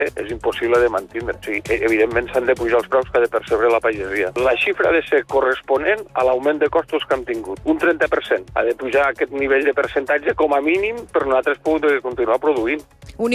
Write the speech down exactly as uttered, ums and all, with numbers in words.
és impossible de mantenir. O sigui, evidentment s'han de pujar els preus que ha de percebre la pagesia. La xifra ha de ser corresponent a l'augment de costos que hem tingut. Un trenta per cent. Ha de pujar aquest nivell de percentatge com a mínim per nosaltres poder continuar produint.